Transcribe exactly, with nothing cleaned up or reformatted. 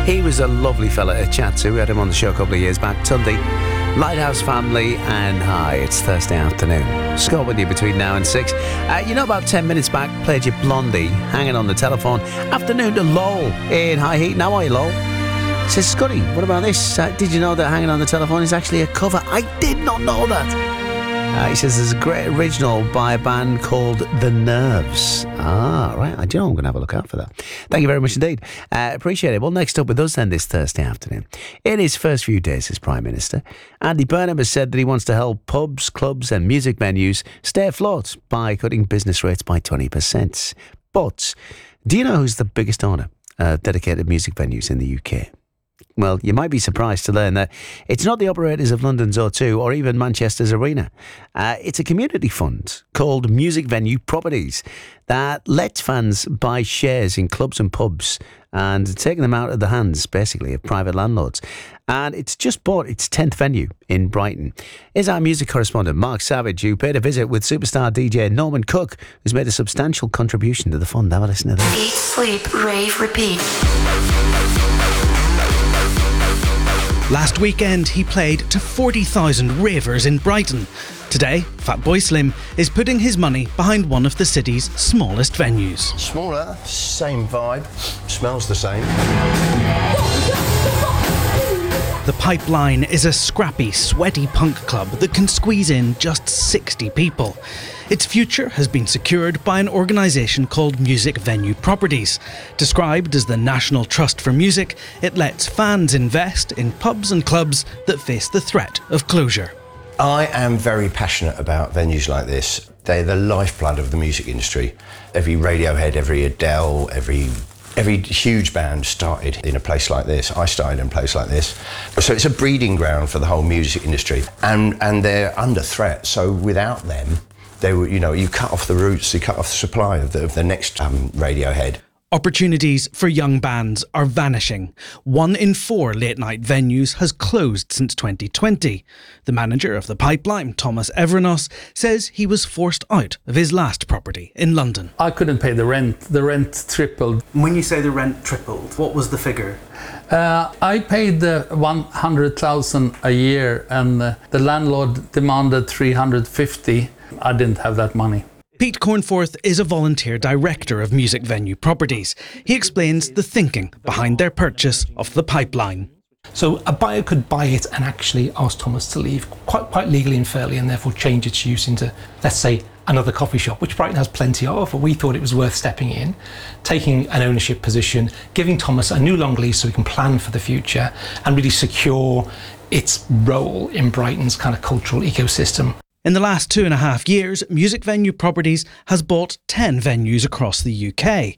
He was a lovely fella to chat to. We had him on the show a couple of years back. Tundi, Lighthouse Family, and hi, it's Thursday afternoon. Scott with you between now and six. Uh, you know, about ten minutes back, played you Blondie, Hanging on the Telephone. Afternoon to Lowell in High Heat. Now, are you, Lowell? Says, Scotty, what about this? Uh, did you know that Hanging on the Telephone is actually a cover? I did not know that. Uh, he says there's a great original by a band called The Nerves. Ah, right. I do know I'm going to have a look out for that. Thank you very much indeed. Uh, appreciate it. Well, next up with us then this Thursday afternoon, in his first few days as Prime Minister, Andy Burnham has said that he wants to help pubs, clubs and music venues stay afloat by cutting business rates by twenty percent. But do you know who's the biggest owner of dedicated music venues in the U K? Well, you might be surprised to learn that it's not the operators of London's O two or even Manchester's Arena. Uh, it's a community fund called Music Venue Properties that lets fans buy shares in clubs and pubs and taking them out of the hands, basically, of private landlords. And it's just bought its tenth venue in Brighton. Here's our music correspondent, Mark Savage, who paid a visit with superstar D J Norman Cook, who's made a substantial contribution to the fund. Have a listen to this. Eat, sleep, rave, repeat. Last weekend, he played to forty thousand ravers in Brighton. Today, Fatboy Slim is putting his money behind one of the city's smallest venues. Smaller, same vibe, smells the same. The Pipeline is a scrappy, sweaty punk club that can squeeze in just sixty people. Its future has been secured by an organisation called Music Venue Properties. Described as the National Trust for Music, it lets fans invest in pubs and clubs that face the threat of closure. I am very passionate about venues like this. They're the lifeblood of the music industry. Every Radiohead, every Adele, every every huge band started in a place like this. I started in a place like this. So it's a breeding ground for the whole music industry. And, and they're under threat, so without them, they were, you know, you cut off the roots, you cut off the supply of the, of the next um, Radiohead. Opportunities for young bands are vanishing. One in four late-night venues has closed since twenty twenty. The manager of the Pipeline, Thomas Evrenos, says he was forced out of his last property in London. I couldn't pay the rent. The rent tripled. When you say the rent tripled, what was the figure? Uh, I paid the one hundred thousand a year and uh, the landlord demanded three hundred fifty. I didn't have that money. Pete Cornforth is a volunteer director of Music Venue Properties. He explains the thinking behind their purchase of the Pipeline. So a buyer could buy it and actually ask Thomas to leave quite quite legally and fairly, and therefore change its use into, let's say, another coffee shop, which Brighton has plenty of, but we thought it was worth stepping in, taking an ownership position, giving Thomas a new long lease so he can plan for the future and really secure its role in Brighton's kind of cultural ecosystem. In the last two and a half years, Music Venue Properties has bought ten venues across the U K.